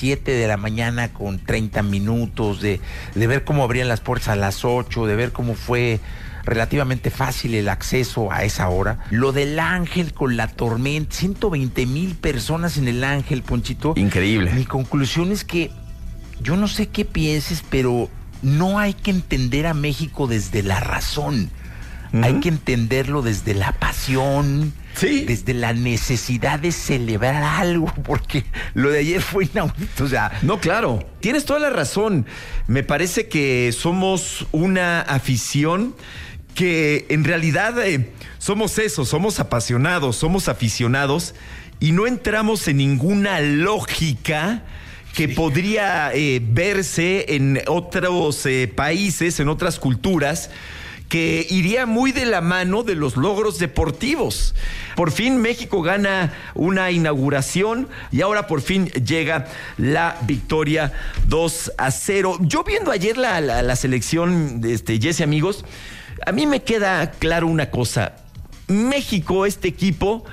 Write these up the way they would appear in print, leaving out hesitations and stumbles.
7 de la mañana con 30 minutos, de ver cómo abrían las puertas a las 8, de ver cómo fue relativamente fácil el acceso a esa hora. Lo del Ángel con la tormenta, 120,000 personas en el Ángel, Ponchito. Increíble. Mi conclusión es que yo no sé qué pienses, pero no hay que entender a México desde la razón. Hay que entenderlo desde la pasión, sí, desde la necesidad de celebrar algo, porque lo de ayer fue inaudito, o sea... No, claro, tienes toda la razón. Me parece que somos una afición que en realidad somos eso, somos apasionados, somos aficionados y no entramos en ninguna lógica que podría verse en otros países, en otras culturas, que iría muy de la mano de los logros deportivos. Por fin México gana una inauguración y ahora por fin llega la victoria 2-0. Yo viendo ayer la selección, Jesse, amigos, a mí me queda claro una cosa. México, este equipo,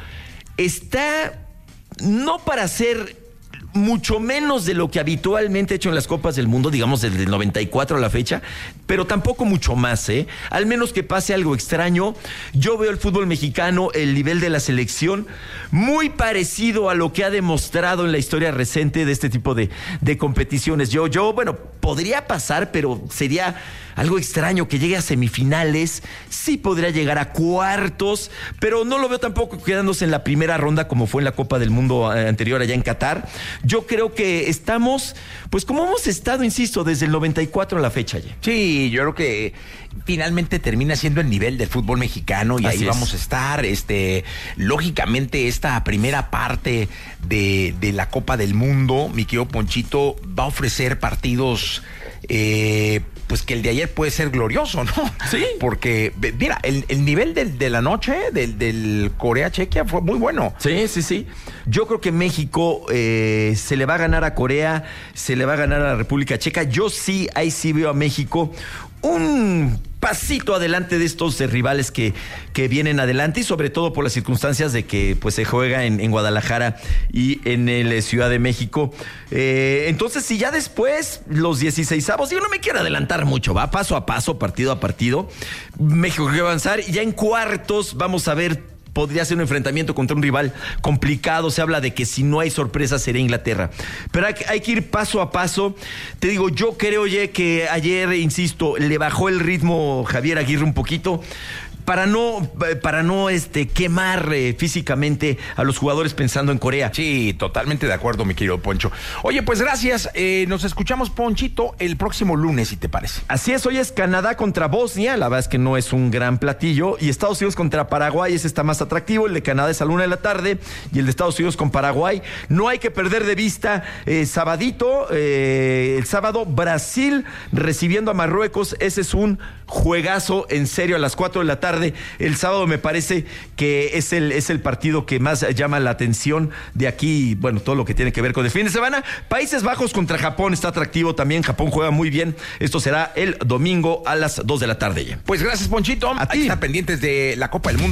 está no para ser mucho menos de lo que habitualmente ha hecho en las Copas del Mundo, digamos desde el 94 a la fecha, pero tampoco mucho más, al menos que pase algo extraño. Yo veo el fútbol mexicano, el nivel de la selección, muy parecido a lo que ha demostrado en la historia reciente de este tipo de competiciones. Bueno, podría pasar, pero sería algo extraño que llegue a semifinales, sí podría llegar a cuartos, pero no lo veo tampoco quedándose en la primera ronda como fue en la Copa del Mundo anterior allá en Qatar. Yo creo que estamos, pues como hemos estado, insisto, desde el 94 a la fecha ya. Sí, yo creo que finalmente termina siendo el nivel del fútbol mexicano y así ahí es. Vamos a estar. Lógicamente, esta primera parte de la Copa del Mundo, mi querido Ponchito, va a ofrecer partidos pues que el de ayer puede ser glorioso, ¿no? Sí. Porque, mira, el nivel de la noche, del Corea-Chequia fue muy bueno. Sí. Yo creo que México se le va a ganar a Corea, se le va a ganar a la República Checa. Yo sí, ahí sí veo a México un pasito adelante de estos rivales que vienen adelante, y sobre todo por las circunstancias de que pues se juega en Guadalajara y en el Ciudad de México. Entonces, si ya después los 16avos, yo no me quiero adelantar mucho, va paso a paso, partido a partido. México quiere avanzar y ya en cuartos vamos a ver. Podría ser un enfrentamiento contra un rival complicado. Se habla de que si no hay sorpresa será Inglaterra. Pero hay que ir paso a paso. Te digo, yo creo, que ayer, insisto, le bajó el ritmo Javier Aguirre un poquito para no quemar físicamente a los jugadores pensando en Corea. Sí, totalmente de acuerdo, mi querido Poncho. Oye, pues gracias. Nos escuchamos, Ponchito, el próximo lunes, si te parece. Así es, hoy es Canadá contra Bosnia. La verdad es que no es un gran platillo. Y Estados Unidos contra Paraguay, ese está más atractivo. El de Canadá es a la 1:00 p.m. y el de Estados Unidos con Paraguay. No hay que perder de vista sabadito, el sábado, Brasil recibiendo a Marruecos. Ese es un juegazo, en serio, a las 4:00 p.m. El sábado me parece que es el partido que más llama la atención de aquí, bueno, todo lo que tiene que ver con el fin de semana. Países Bajos contra Japón está atractivo también. Japón juega muy bien. Esto será el domingo a las 2:00 p.m. ya. Pues gracias, Ponchito. A ti. Hay que estar pendientes de la Copa del Mundo.